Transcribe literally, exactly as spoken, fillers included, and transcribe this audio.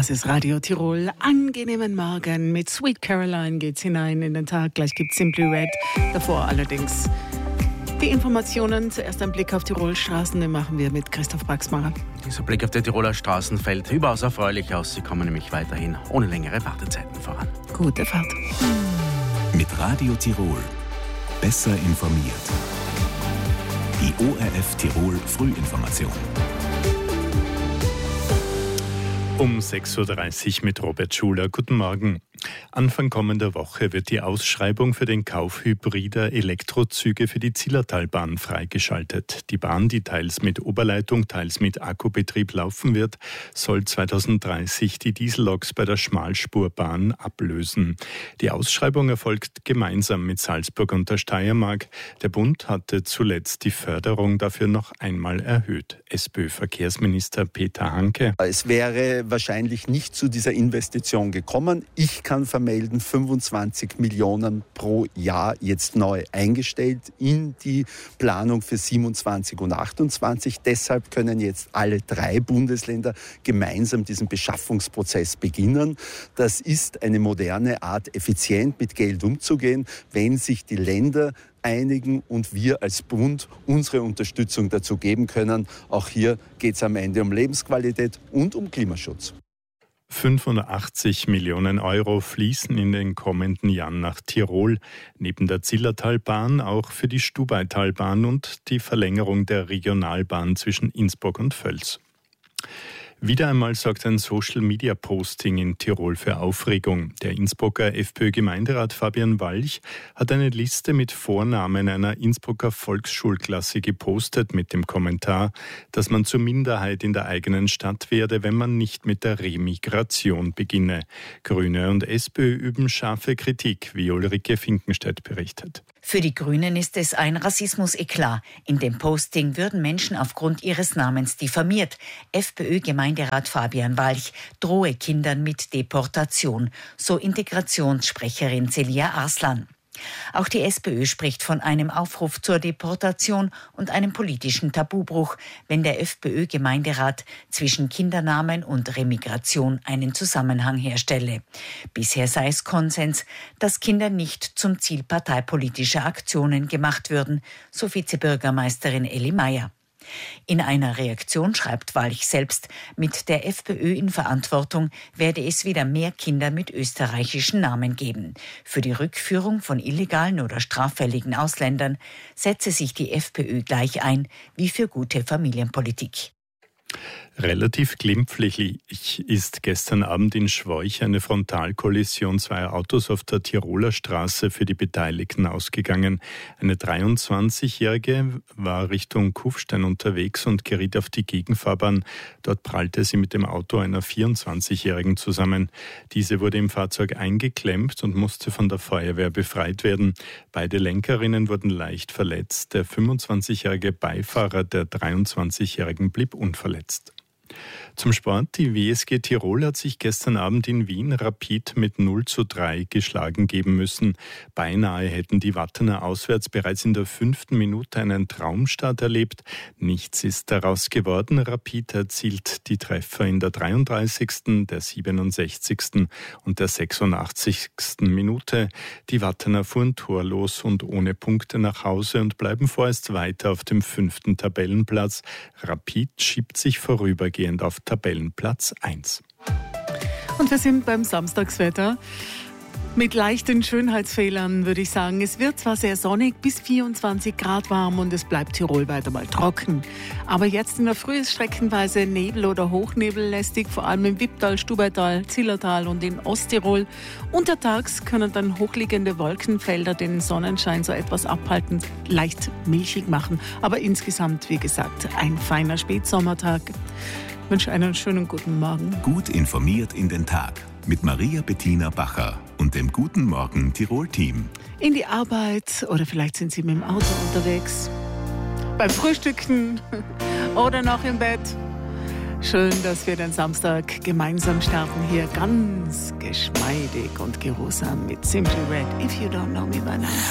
Das ist Radio Tirol. Angenehmen Morgen. Mit Sweet Caroline geht's hinein in den Tag. Gleich gibt's Simply Red. Davor allerdings die Informationen. Zuerst ein Blick auf Tirol Straßen. Den machen wir mit Christoph Baxmacher. Dieser Blick auf die Tiroler Straßen fällt überaus erfreulich aus. Sie kommen nämlich weiterhin ohne längere Wartezeiten voran. Gute Fahrt. Mit Radio Tirol. Besser informiert. Die O R F Tirol Frühinformation. Um sechs Uhr dreißig mit Robert Schuler. Guten Morgen. Anfang kommender Woche wird die Ausschreibung für den Kauf hybrider Elektrozüge für die Zillertalbahn freigeschaltet. Die Bahn, die teils mit Oberleitung, teils mit Akkubetrieb laufen wird, soll zweitausenddreißig die Dieselloks bei der Schmalspurbahn ablösen. Die Ausschreibung erfolgt gemeinsam mit Salzburg und der Steiermark. Der Bund hatte zuletzt die Förderung dafür noch einmal erhöht. SPÖ-Verkehrsminister Peter Hanke. Es wäre wahrscheinlich nicht zu dieser Investition gekommen. Ich kann vermelden, fünfundzwanzig Millionen pro Jahr jetzt neu eingestellt in die Planung für siebenundzwanzig und achtundzwanzig. Deshalb können jetzt alle drei Bundesländer gemeinsam diesen Beschaffungsprozess beginnen. Das ist eine moderne Art, effizient mit Geld umzugehen, wenn sich die Länder einigen und wir als Bund unsere Unterstützung dazu geben können. Auch hier geht es am Ende um Lebensqualität und um Klimaschutz. fünfundachtzig Millionen Euro fließen in den kommenden Jahren nach Tirol. Neben der Zillertalbahn auch für die Stubaitalbahn und die Verlängerung der Regionalbahn zwischen Innsbruck und Völs. Wieder einmal sorgt ein Social-Media-Posting in Tirol für Aufregung. Der Innsbrucker FPÖ-Gemeinderat Fabian Walch hat eine Liste mit Vornamen einer Innsbrucker Volksschulklasse gepostet mit dem Kommentar, dass man zur Minderheit in der eigenen Stadt werde, wenn man nicht mit der Remigration beginne. Grüne und SPÖ üben scharfe Kritik, wie Ulrike Finkenstedt berichtet. Für die Grünen ist es ein Rassismus-Eklat. In dem Posting würden Menschen aufgrund ihres Namens diffamiert. FPÖ-Gemeinderat Fabian Walch drohe Kindern mit Deportation, so Integrationssprecherin Celia Arslan. Auch die SPÖ spricht von einem Aufruf zur Deportation und einem politischen Tabubruch, wenn der FPÖ-Gemeinderat zwischen Kindernamen und Remigration einen Zusammenhang herstelle. Bisher sei es Konsens, dass Kinder nicht zum Ziel parteipolitischer Aktionen gemacht würden, so Vizebürgermeisterin Elli Meyer. In einer Reaktion schreibt Walch selbst, mit der FPÖ in Verantwortung werde es wieder mehr Kinder mit österreichischen Namen geben. Für die Rückführung von illegalen oder straffälligen Ausländern setze sich die FPÖ gleich ein wie für gute Familienpolitik. Relativ glimpflich ist gestern Abend in Schwoich eine Frontalkollision zweier Autos auf der Tiroler Straße für die Beteiligten ausgegangen. Eine dreiundzwanzigjährige war Richtung Kufstein unterwegs und geriet auf die Gegenfahrbahn. Dort prallte sie mit dem Auto einer vierundzwanzigjährigen zusammen. Diese wurde im Fahrzeug eingeklemmt und musste von der Feuerwehr befreit werden. Beide Lenkerinnen wurden leicht verletzt. Der fünfundzwanzigjährige Beifahrer der dreiundzwanzigjährigen blieb unverletzt. Zum Sport. Die W S G Tirol hat sich gestern Abend in Wien Rapid mit null zu drei geschlagen geben müssen. Beinahe hätten die Wattener auswärts bereits in der fünften Minute einen Traumstart erlebt. Nichts ist daraus geworden. Rapid erzielt die Treffer in der dreiunddreißigsten, der siebenundsechzigsten und der sechsundachtzigsten Minute. Die Wattener fuhren torlos und ohne Punkte nach Hause und bleiben vorerst weiter auf dem fünften Tabellenplatz. Rapid schiebt sich vorübergehend auf Tabellenplatz eins. Und wir sind beim Samstagswetter. Mit leichten Schönheitsfehlern würde ich sagen, es wird zwar sehr sonnig, bis vierundzwanzig Grad warm und es bleibt Tirol weiter mal trocken. Aber jetzt in der Früh ist streckenweise Nebel oder Hochnebel lästig, vor allem im Wipptal, Stubaital, Zillertal und in Osttirol. Untertags können dann hochliegende Wolkenfelder den Sonnenschein so etwas abhaltend leicht milchig machen. Aber insgesamt, wie gesagt, ein feiner Spätsommertag. Ich wünsche einen schönen guten Morgen. Gut informiert in den Tag mit Maria Bettina Bacher und dem Guten Morgen Tirol-Team. In die Arbeit oder vielleicht sind Sie mit dem Auto unterwegs, beim Frühstücken oder noch im Bett. Schön, dass wir den Samstag gemeinsam starten hier ganz geschmeidig und geruhsam mit Simply Red, If You Don't Know Me By Now.